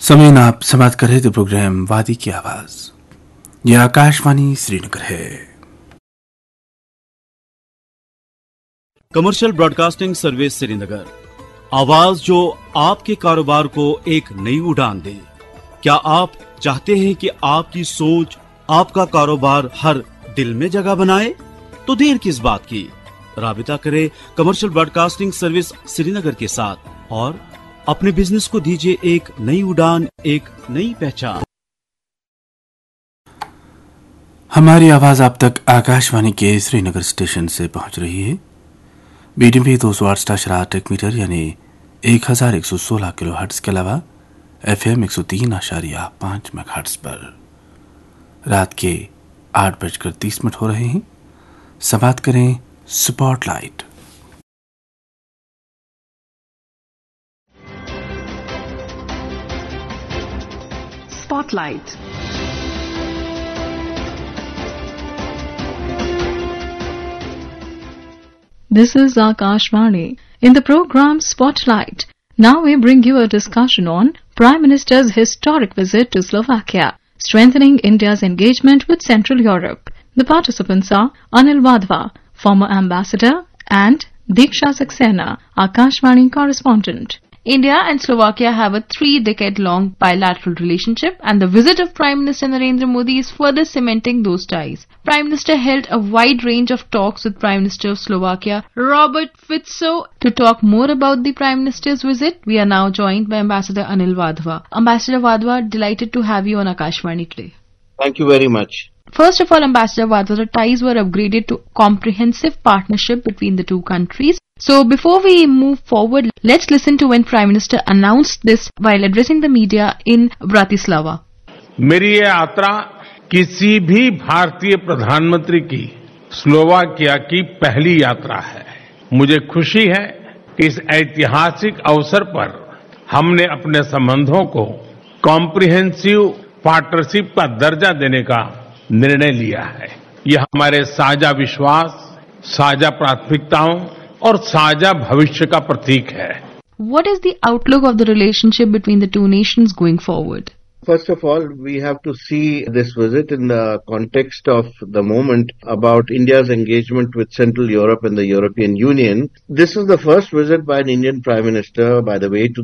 समय आप समाप्त कर रहे थे प्रोग्राम वादी की आवाज। यह आकाशवाणी श्रीनगर है। कमर्शियल ब्रॉडकास्टिंग सर्विस श्रीनगर, आवाज जो आपके कारोबार को एक नई उड़ान दे। क्या आप चाहते हैं कि आपकी सोच आपका कारोबार हर दिल में जगह बनाए? तो देर किस बात की, राबिता करें कमर्शियल ब्रॉडकास्टिंग सर्विस श्रीनगर के साथ और अपने बिजनेस को दीजिए एक नई उड़ान, एक नई पहचान। हमारी आवाज आप तक आकाशवाणी के श्रीनगर स्टेशन से पहुंच रही है। बीडीपी 208.8 मीटर यानी 1116 किलोहर्ट्ज के अलावा FM 103.5 मेगाहर्ट्ज पर रात के 8:30 हो रहे हैं। समाप्त करें spotlight. Spotlight. This is Akashvani. In the program Spotlight, now we bring you a discussion on Prime Minister's historic visit to Slovakia, strengthening India's engagement with Central Europe. The participants are Anil Wadhwa, former ambassador, and Diksha Saxena, Akashvani correspondent. India and Slovakia have a 3-decade-long bilateral relationship, and the visit of Prime Minister Narendra Modi is further cementing those ties. Prime Minister held a wide range of talks with Prime Minister of Slovakia, Robert Fico. To talk more about the Prime Minister's visit, we are now joined by Ambassador Anil Wadhwa. Ambassador Wadhwa, delighted to have you on Akashvani today. Thank you very much. First of all, Ambassador Wadhwa, the ties were upgraded to comprehensive partnership between the two countries. So before we move forward, let's listen to when Prime Minister announced this while addressing the media in Bratislava. मेरी ये यात्रा किसी भी भारतीय प्रधानमंत्री की Slovakia की पहली यात्रा है। मुझे खुशी है कि इस ऐतिहासिक अवसर पर हमने अपने संबंधों को कॉम्प्रिहेंसिव पार्टनरशिप का दर्जा देने का निर्णय लिया है। यह हमारे साझा विश्वास, साझा प्राथमिकताओं और साझा भविष्य का प्रतीक है। What is the outlook of the relationship between the two nations going forward? First of all, we have to see this visit in the context of the moment about India's engagement with Central Europe and the European Union. This is the first visit by an Indian Prime Minister, by the way, to